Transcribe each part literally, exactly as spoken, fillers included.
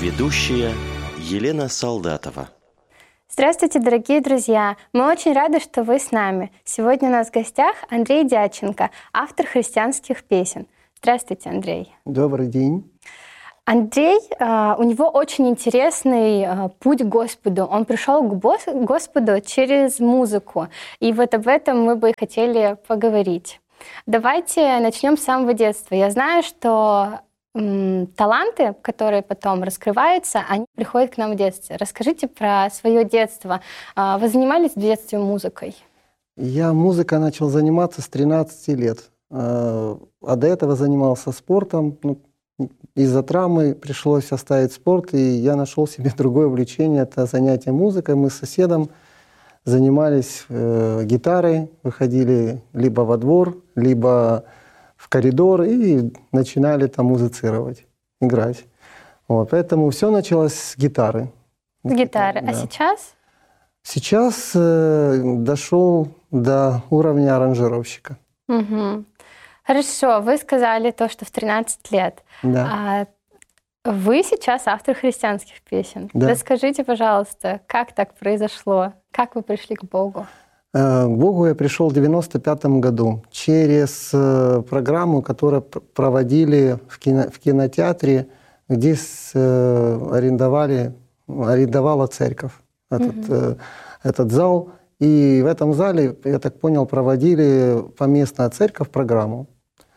Ведущая Елена Солдатова. Здравствуйте, дорогие друзья! Мы очень рады, что вы с нами. Сегодня у нас в гостях Андрей Дяченко, автор христианских песен. Здравствуйте, Андрей. Добрый день. Андрей, у него очень интересный путь к Господу. Он пришел к Господу через музыку. И вот об этом мы бы и хотели поговорить. Давайте начнем с самого детства. Я знаю, что м, таланты, которые потом раскрываются, они приходят к нам в детстве. Расскажите про свое детство. Вы занимались в детстве музыкой? Я музыкой начал заниматься с тринадцати лет. А до этого занимался спортом. Ну, из-за травмы пришлось оставить спорт, и я нашел себе другое увлечение. Это занятие музыкой. Мы с соседом занимались э, гитарой, выходили либо во двор, либо в коридор и начинали там музицировать, играть. Вот, поэтому все началось с гитары. С гитары. Да. А сейчас? Сейчас э, дошел до уровня аранжировщика. Угу. Хорошо, вы сказали то, что в тринадцать лет. Да. А вы сейчас автор христианских песен. Да. Расскажите, пожалуйста, как так произошло? Как вы пришли к Богу? К Богу я пришел в девяносто пятом году через программу, которую проводили в, кино, в кинотеатре, где арендовали, арендовала церковь этот, угу. этот зал. И в этом зале, я так понял, проводили поместная церковь программу.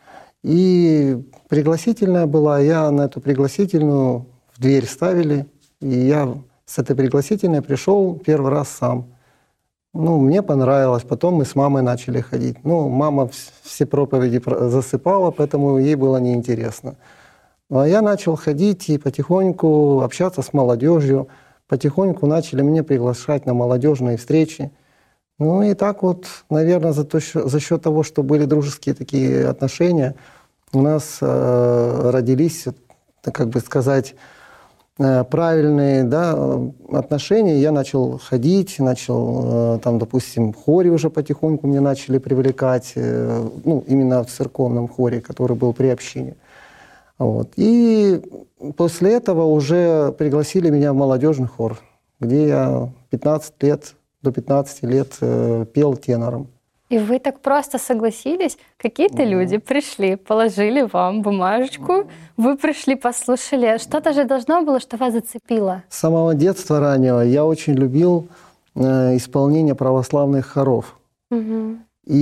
И пригласительная была, я на эту пригласительную в дверь ставили, и я с этой пригласительной пришел первый раз сам. Ну, мне понравилось, потом мы с мамой начали ходить. Ну, мама все проповеди засыпала, поэтому ей было неинтересно. А я начал ходить и потихоньку общаться с молодежью, потихоньку начали меня приглашать на молодежные встречи. Ну и так вот, наверное, за, то, за счет того, что были дружеские такие отношения, у нас э, родились, как бы сказать, э, правильные, да, отношения. Я начал ходить, начал, э, там, допустим, в хоре уже потихоньку меня начали привлекать, э, ну, именно в церковном хоре, который был при общине. Вот. И после этого уже пригласили меня в молодежный хор, где я пятнадцать лет до пятнадцати лет э, пел тенором. И вы так просто согласились? Какие-то mm-hmm. люди пришли, положили вам бумажечку, mm-hmm. вы пришли, послушали. Что-то же должно было, что вас зацепило. С самого детства раннего я очень любил э, исполнение православных хоров. Mm-hmm.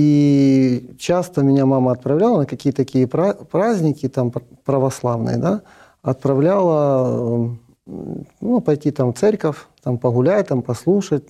И часто меня мама отправляла на какие-то такие праздники там, православные, да, отправляла ну, пойти там, в церковь, там, погулять, там, послушать.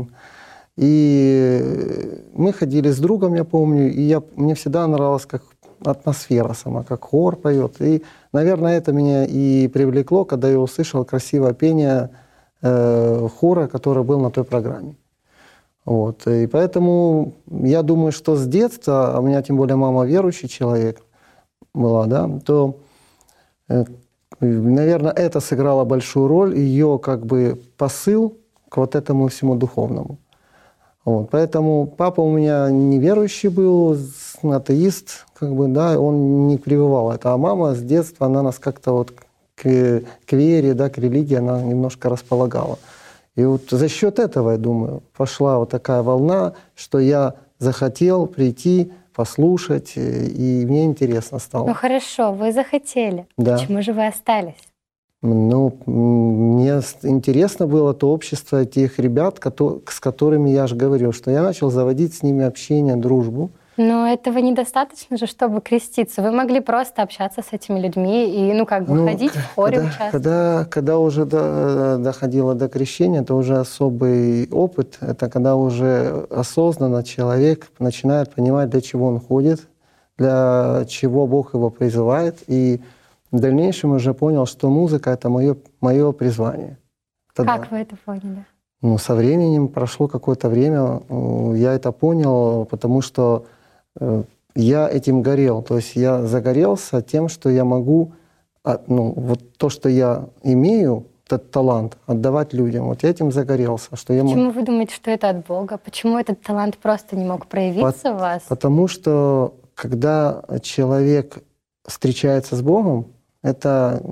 И мы ходили с другом, я помню, и я, мне всегда нравилась как атмосфера сама, как хор поет. И, наверное, это меня и привлекло, когда я услышал красивое пение э, хора, который был на той программе. Вот. И поэтому я думаю, что с детства, а у меня тем более мама верующий человек была, да, то, э, наверное, это сыграло большую роль, ее как бы посыл к вот этому всему духовному. Вот. Поэтому папа у меня неверующий был, атеист, как бы, да, он не прививал это. А мама с детства, она нас как-то вот к, к вере, да, к религии, она немножко располагала. И вот за счет этого, я думаю, пошла вот такая волна, что я захотел прийти, послушать, и мне интересно стало. Ну хорошо, вы захотели. Да. Почему же вы остались? Ну, мне интересно было то общество тех ребят, с которыми я же говорил, что я начал заводить с ними общение, дружбу. Но этого недостаточно же, чтобы креститься. Вы могли просто общаться с этими людьми и, ну, как бы ну, ходить в хоре, когда, участвовать. Когда, когда уже до, доходило до крещения, это уже особый опыт. Это когда уже осознанно человек начинает понимать, для чего он ходит, для чего Бог его призывает. И в дальнейшем уже понял, что музыка — это мое, мое призвание. Тогда. Как вы это поняли? Ну, со временем прошло какое-то время, я это понял, потому что я этим горел. То есть я загорелся тем, что я могу, ну, вот то, что я имею, этот талант, отдавать людям. Вот я этим загорелся. Что я Почему мог... вы думаете, что это от Бога? Почему этот талант просто не мог проявиться По- у вас? Потому что когда человек встречается с Богом, это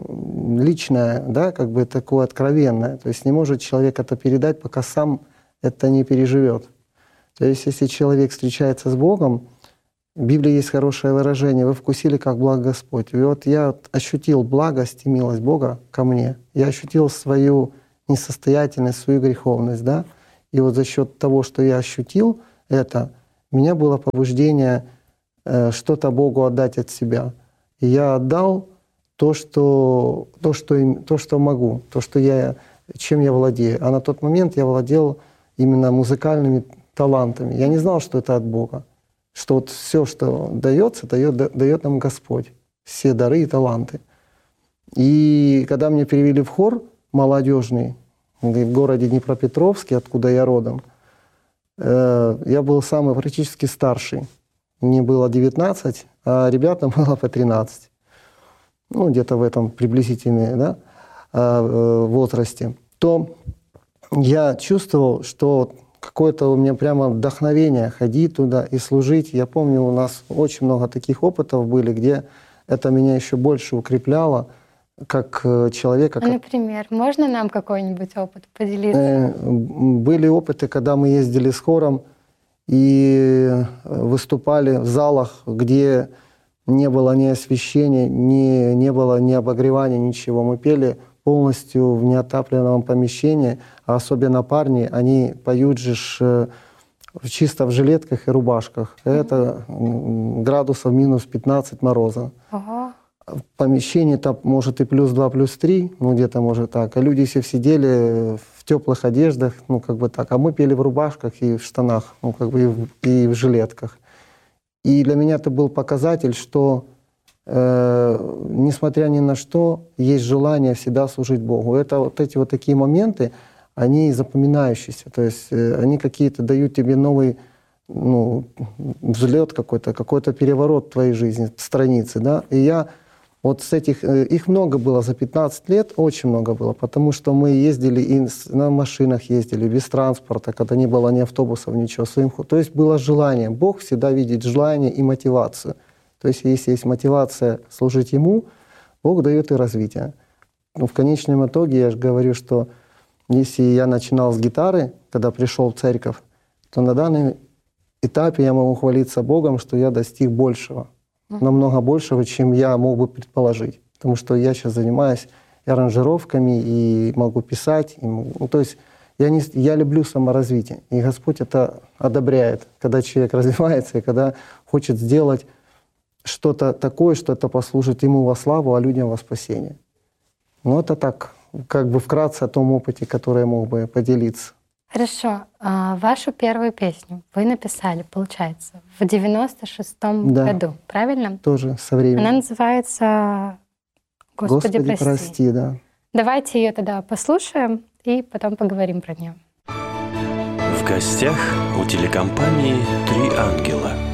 личное, да, как бы такое откровенное. То есть не может человек это передать, пока сам это не переживет. То есть если человек встречается с Богом, в Библии есть хорошее выражение: «Вы вкусили, как благ Господь». И вот я ощутил благость и милость Бога ко мне. Я ощутил свою несостоятельность, свою греховность, да. И вот за счет того, что я ощутил это, у меня было побуждение э, что-то Богу отдать от себя. И я отдал то, что, то, что, им- то, что могу, то, что я, чем я владею. А на тот момент я владел именно музыкальными талантами. Я не знал, что это от Бога. Что вот все, что дается, дает, дает нам Господь. Все дары и таланты. И когда меня перевели в хор молодежный в городе Днепропетровске, откуда я родом, э, я был самый практически старший. Мне было девятнадцать, а ребятам было по тринадцать. Ну, где-то в этом приблизительном, да, э, э, возрасте. То я чувствовал, что какое-то у меня прямо вдохновение ходить туда и служить. Я помню, у нас очень много таких опытов были, где это меня еще больше укрепляло как э, человека. А, Как... например, можно нам какой-нибудь опыт поделиться? Э, м, Были опыты, когда мы ездили с хором и э, выступали в залах, где не было ни освещения, ни, не было ни обогревания, ничего. Мы пели полностью в неотапливаемом помещении, а особенно парни, они поют же ж, э, чисто в жилетках и рубашках. Это м, градусов минус пятнадцать мороза. Ого. В помещении там может и плюс два, плюс три, ну где-то может так. А люди все сидели в теплых одеждах, ну как бы так. А мы пели в рубашках и в штанах, ну как бы и в, и в жилетках. И для меня это был показатель, что э, несмотря ни на что, есть желание всегда служить Богу. Это вот эти вот такие моменты, они запоминающиеся. То есть э, они какие-то дают тебе новый, ну, взлет какой-то, какой-то переворот в твоей жизни, страницы, да. И я вот с этих, э, их много было за пятнадцать лет, очень много было, потому что мы ездили и с- на машинах ездили, без транспорта, когда не было ни автобусов, ничего. Своим, хо- то есть было желание. Бог всегда видит желание и мотивацию. То есть если есть мотивация служить Ему, Бог дает и развитие. Но в конечном итоге я же говорю, что если я начинал с гитары, когда пришел в церковь, то на данном этапе я могу хвалиться Богом, что я достиг большего. Намного большего, чем я мог бы предположить. Потому что я сейчас занимаюсь и аранжировками, и могу писать. И могу- ну, то есть я, не, я люблю саморазвитие. И Господь это одобряет, когда человек развивается, и когда хочет сделать что-то такое, что это послужит Ему во славу, а людям во спасение. Ну, это так, как бы вкратце о том опыте, который я мог бы поделиться. Хорошо. А вашу первую песню вы написали, получается, в девяносто шестом Да. году, правильно? Тоже со временем. Она называется «Господи, прости». прости, да. Давайте ее тогда послушаем и потом поговорим про нее. В гостях у телекомпании «Три ангела».